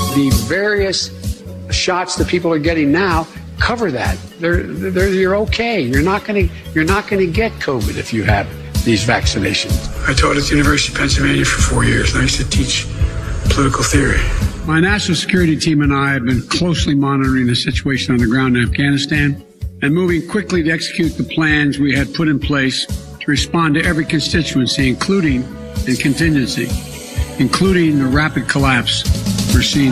The various shots that people are getting now cover that. You're okay. You're not going to get COVID if you have these vaccinations. I taught at the University of Pennsylvania for 4 years, and I used to teach political theory. My national security team and I have been closely monitoring the situation on the ground in Afghanistan and moving quickly to execute the plans we had put in place to respond to every constituency, including the rapid collapse we're seeing